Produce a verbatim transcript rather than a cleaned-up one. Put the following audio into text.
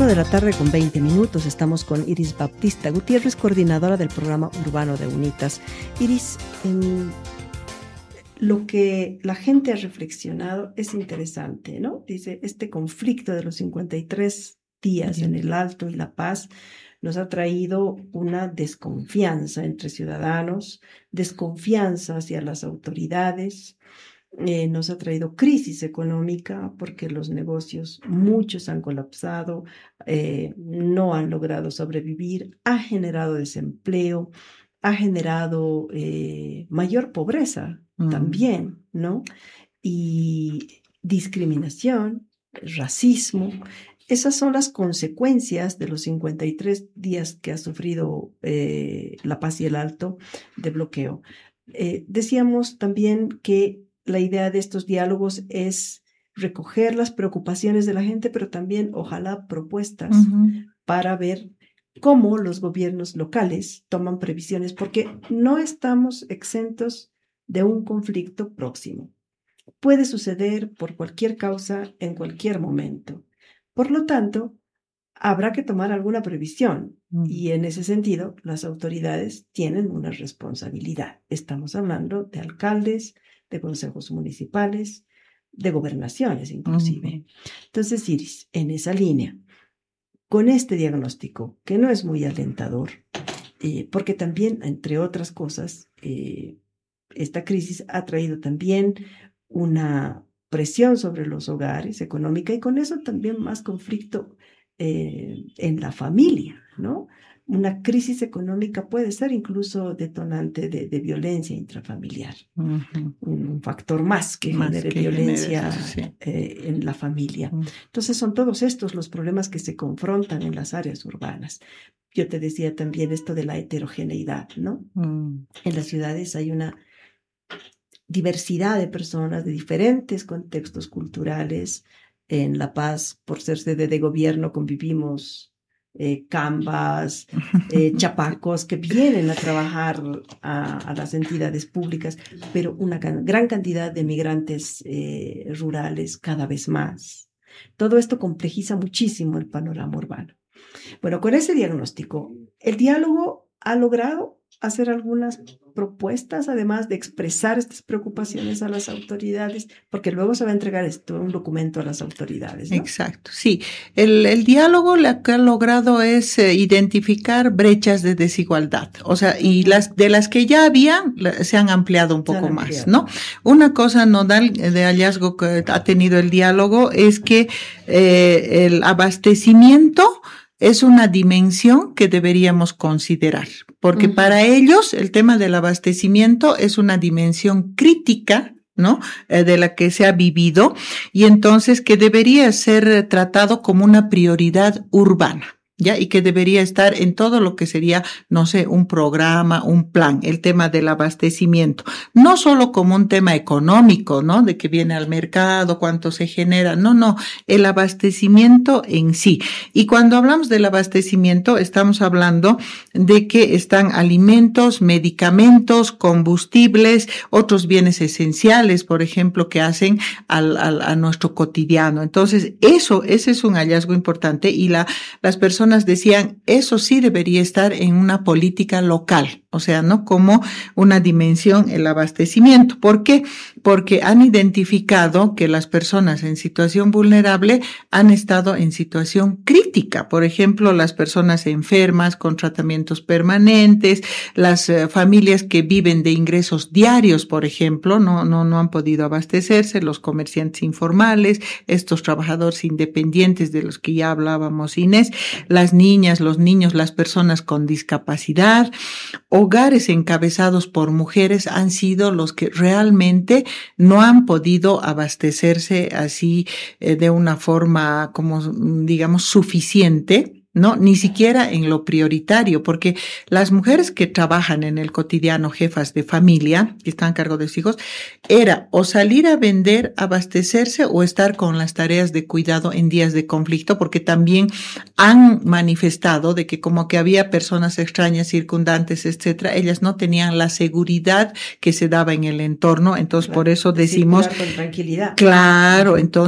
de la tarde con veinte minutos. Estamos con Iris Baptista Gutiérrez, coordinadora del programa urbano de UNITAS. Iris, en lo que la gente ha reflexionado es interesante, ¿no? Dice, este conflicto de los cincuenta y tres días en el Alto y La Paz nos ha traído una desconfianza entre ciudadanos, desconfianza hacia las autoridades. Eh, nos ha traído crisis económica porque los negocios, muchos han colapsado, eh, no han logrado sobrevivir, ha generado desempleo, ha generado eh, mayor pobreza mm. también, ¿no? Y discriminación, racismo. Esas son las consecuencias de los cincuenta y tres días que ha sufrido eh, La Paz y el Alto de bloqueo. Eh, decíamos también que la idea de estos diálogos es recoger las preocupaciones de la gente, pero también, ojalá, propuestas uh-huh. para ver cómo los gobiernos locales toman previsiones, porque no estamos exentos de un conflicto próximo. Puede suceder por cualquier causa en cualquier momento. Por lo tanto, habrá que tomar alguna previsión uh-huh. y en ese sentido, las autoridades tienen una responsabilidad. Estamos hablando de alcaldes, de consejos municipales, de gobernaciones inclusive. Uh-huh. Entonces, Iris, en esa línea, con este diagnóstico, que no es muy alentador, eh, porque también, entre otras cosas, eh, esta crisis ha traído también una presión sobre los hogares económica y con eso también más conflicto eh, en la familia, ¿no? Una crisis económica puede ser incluso detonante de, de violencia intrafamiliar, uh-huh. un factor más que más genere que violencia genere, sí. eh, en la familia. Uh-huh. Entonces son todos estos los problemas que se confrontan en las áreas urbanas. Yo te decía también esto de la heterogeneidad, ¿no? Uh-huh. En las ciudades hay una diversidad de personas de diferentes contextos culturales. En La Paz, por ser sede de gobierno, convivimos Eh, cambas, eh, chapacos que vienen a trabajar a, a las entidades públicas, pero una can- gran cantidad de migrantes eh, rurales cada vez más. Todo esto complejiza muchísimo el panorama urbano. Bueno, con ese diagnóstico, el diálogo ha logrado hacer algunas propuestas, además de expresar estas preocupaciones a las autoridades, porque luego se va a entregar esto, un documento a las autoridades, ¿no? Exacto, sí. El, el diálogo lo que ha logrado es eh, identificar brechas de desigualdad, o sea, y las de las que ya había se han ampliado un poco más, ¿no? Una cosa nodal de hallazgo que ha tenido el diálogo es que eh, el abastecimiento es una dimensión que deberíamos considerar, porque uh-huh. para ellos el tema del abastecimiento es una dimensión crítica, ¿no? Eh, de la que se ha vivido y entonces que debería ser tratado como una prioridad urbana. ¿Ya? Y que debería estar en todo lo que sería, no sé, un programa, un plan, el tema del abastecimiento. No solo como un tema económico, ¿no? De que viene al mercado, cuánto se genera. No, no, el abastecimiento en sí. Y cuando hablamos del abastecimiento, estamos hablando de que están alimentos, medicamentos, combustibles, otros bienes esenciales, por ejemplo, que hacen al, al, a nuestro cotidiano. Entonces, eso, ese es un hallazgo importante y la, las personas decían, eso sí debería estar en una política local, o sea, no como una dimensión el abastecimiento. ¿Por qué? Porque han identificado que las personas en situación vulnerable han estado en situación crítica. Por ejemplo, las personas enfermas con tratamientos permanentes, las eh, familias que viven de ingresos diarios, por ejemplo, no, no, no han podido abastecerse, los comerciantes informales, estos trabajadores independientes de los que ya hablábamos, Inés, las niñas, los niños, las personas con discapacidad, hogares encabezados por mujeres han sido los que realmente no han podido abastecerse así eh, de una forma como digamos suficiente. No, ni siquiera en lo prioritario, porque las mujeres que trabajan en el cotidiano, jefas de familia, que están a cargo de sus hijos, era o salir a vender, abastecerse o estar con las tareas de cuidado en días de conflicto, porque también han manifestado de que como que había personas extrañas, circundantes, etcétera, ellas no tenían la seguridad que se daba en el entorno, entonces claro, por eso decimos... Con tranquilidad. Claro, entonces